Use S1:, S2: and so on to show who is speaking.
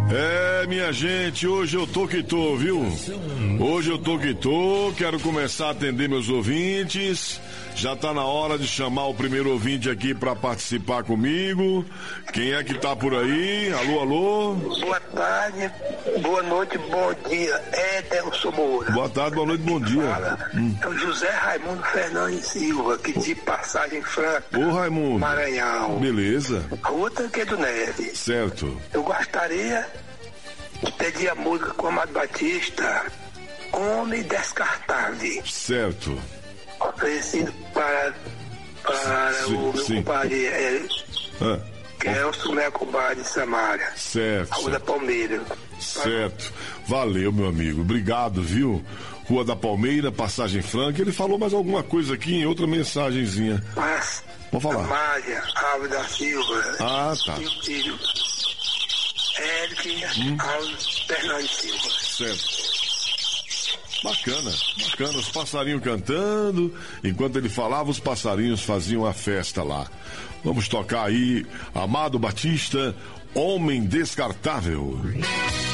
S1: Minha gente, hoje eu tô que tô, viu? Hoje eu tô que tô, quero começar a atender meus ouvintes. Já tá na hora de chamar o primeiro ouvinte aqui pra participar comigo. Quem é que tá por aí? Alô, alô?
S2: Boa tarde, boa noite, bom dia, Edelson Moura.
S1: Boa tarde, boa noite, bom dia.
S2: É o José Raimundo Fernandes Silva, aqui de Passagem Franca.
S1: Ô, Raimundo.
S2: Maranhão.
S1: Beleza.
S2: Rua Tancredo Neves.
S1: Certo.
S2: Eu gostaria de pedir a música com Amado Batista, Homem Descartável.
S1: Certo.
S2: Oferecido para o meu compadre Kelson, meu compadre Samara.
S1: Certo.
S2: Rua da Palmeira.
S1: Certo. Valeu, meu amigo. Obrigado, viu? Rua da Palmeira, Passagem Franca. Ele falou mais alguma coisa aqui em outra mensagenzinha. Vamos falar.
S2: Mária Alves da Silva.
S1: Ah, tá.
S2: Meu filho Eric Alves Fernandes Silva.
S1: Certo. Bacana, bacana. Os passarinhos cantando. Enquanto ele falava, os passarinhos faziam a festa lá. Vamos tocar aí, Amado Batista, Homem Descartável.